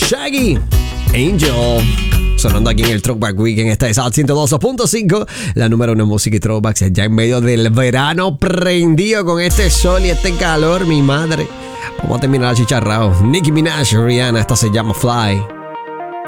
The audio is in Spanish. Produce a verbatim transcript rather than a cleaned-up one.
Shaggy, Angel. Sonando aquí en el Throwback Weekend. Esta es al ciento dos punto cinco, la número uno en música y throwbacks. Ya en medio del verano prendido con este sol y este calor, mi madre. Vamos a terminar chicharrao. Nicki Minaj, Rihanna, esta se llama Fly.